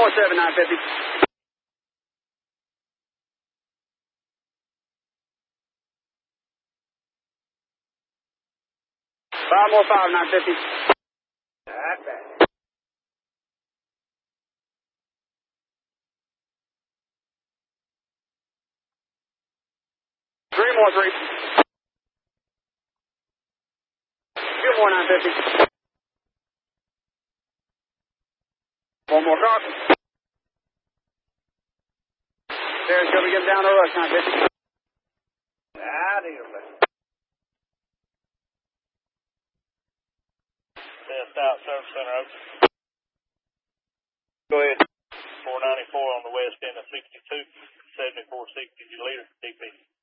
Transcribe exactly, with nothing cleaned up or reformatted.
four seven nine fifty. Five more five nine fifty. That's bad. Three more three. Two more nine fifty. One more car. There's going to get down to rush nine fifty. Ah, deal, buddy. Test out, service center open. Go ahead. four ninety-four on the west end of sixty-two, seventy-four sixty, your leader, D P.